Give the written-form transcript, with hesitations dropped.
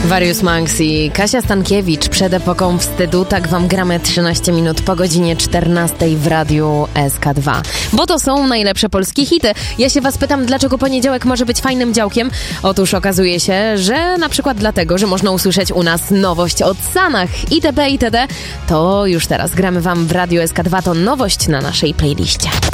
Warius Manx i Kasia Stankiewicz przed epoką wstydu. Tak wam gramy 13 minut po godzinie 14 w radiu SK2. Bo to są najlepsze polskie hity. Ja się was pytam, dlaczego poniedziałek może być fajnym działkiem? Otóż okazuje się, że na przykład dlatego, że można usłyszeć u nas nowość od Sanach itp. itd. To już teraz gramy wam w radiu SK2. To nowość na naszej playliście.